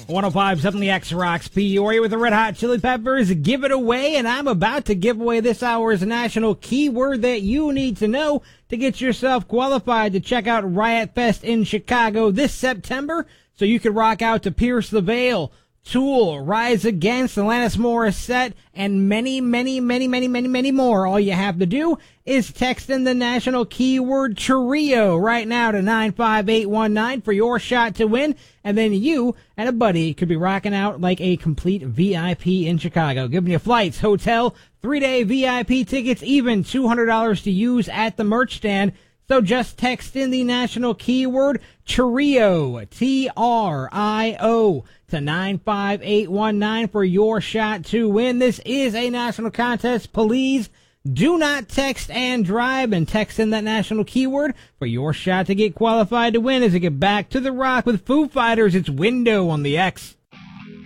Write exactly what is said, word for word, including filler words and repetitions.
one oh five seven The X Rocks Peoria with the Red Hot Chili Peppers. Give it away, and I'm about to give away this hour's national keyword that you need to know to get yourself qualified to check out Riot Fest in Chicago this September, so you can rock out to Pierce the Veil, Tool, Rise Against, Alanis Morissette, and many, many, many, many, many, many more. All you have to do is text in the national keyword Trio right now to nine five eight one nine for your shot to win, and then you and a buddy could be rocking out like a complete V I P in Chicago, giving you flights, hotel, three-day V I P tickets, even two hundred dollars to use at the merch stand. So just text in the national keyword Trio, T R I O, to nine five eight one nine for your shot to win. This is a national contest. Please do not text and drive, and text in that national keyword for your shot to get qualified to win as we get back to the rock with Foo Fighters. It's Window on the X.